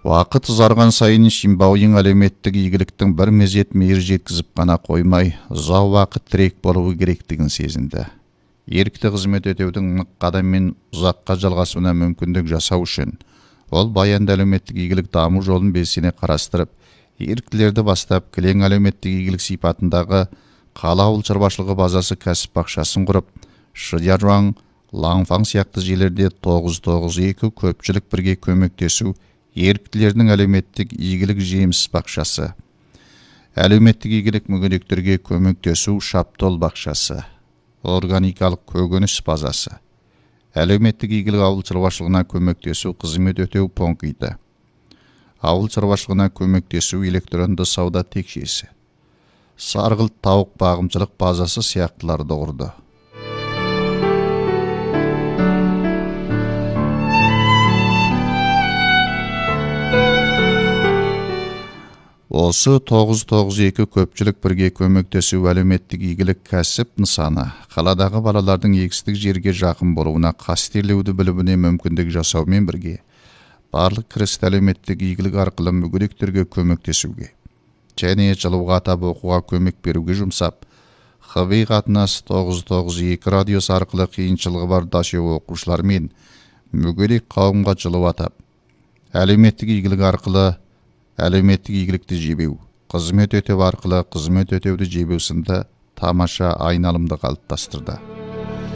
Вақыт ұзарған сайын Шимбауин әлеуметтік игіліктің бір мезет мейір жеткізіп қана қоймай, ұзақ уақыт тірек болуы керектігін сезінді. Ерікті қызмет өтеудің нық қадаммен ұзаққа жалғасуына мүмкіндік жасау үшін, ол баянды әлеуметтік игілік даму жолын белсене қарастырып, еріктілерді бастап кілең әлеуметтік игілік сипатындағы қала ауыл шаруашылығы базасы кәсіп бақшасын құрып, Шидяруан, Лаңфаң сияқты жерлерде 992 көпшілік бірге көмектесу еріктілердің әлеуметтік игілік жеміс бақшасы, әлеуметтік игілік мүгедектерге көмектесу Шаптол бақшасы, органикалық көкөніс базасы, әлеуметтік игілік ауыл шаруашылығына көмектесу қызмет өтеу пункті, ауыл шаруашылығына көмектесу электронды сауда текшесі, Сарғылт тауық бағымшылық базасы сияқтыларды құрды. Осы 992 көпшілік бірге көмектесу әлеуметтік игілік кәсіп нысаны қаладағы балалардың егістік жерге жақын болуына қастерлеуді білуіне мүмкіндік жасаумен бірге барлық кірісті әлеуметтік игілік арқылы мүгедектерге көмектесуге және жылуға атап оқуға көмек беруге жұмсап, ХВ қатынас 992 радиосы арқылы қиыншылығы бар дашеу оқушылар мен мүгедек қауымға жылу атап, әлеуметтік игілік арқылы әлеуметтік игілікті жебеу, қызмет өтеу арқылы қызмет өтеуді жебеу сынды тамаша айналымды қалыптастырды.